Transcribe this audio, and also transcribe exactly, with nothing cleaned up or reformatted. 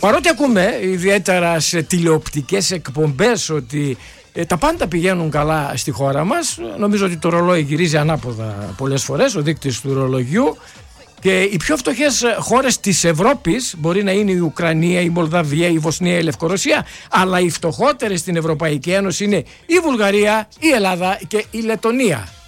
Παρότι ακούμε ιδιαίτερα σε τηλεοπτικές εκπομπές ότι ε, τα πάντα πηγαίνουν καλά στη χώρα μας, νομίζω ότι το ρολόι γυρίζει ανάποδα πολλές φορές, ο δείκτης του ρολογιού, και οι πιο φτωχές χώρες της Ευρώπης μπορεί να είναι η Ουκρανία, η Μολδαβία, η Βοσνία, η Λευκορωσία, αλλά οι φτωχότερες στην Ευρωπαϊκή Ένωση είναι η Βουλγαρία, η Ελλάδα και η Λετονία.